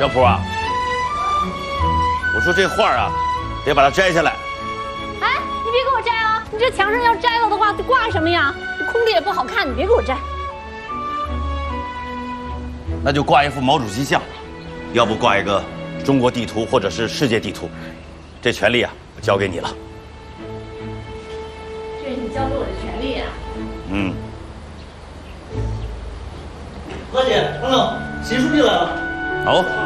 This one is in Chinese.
小普啊，我说这画啊，得把它摘下来。 哎，你别给我摘啊！你这墙上要摘了的话，挂什么呀？空的也不好看，你别给我摘。 那就挂一幅毛主席像，要不挂一个中国地图或者是世界地图。这权利啊，我交给你了。 这是你交给我的权利啊。 嗯。 花姐，等等，秦书记来了。 哦。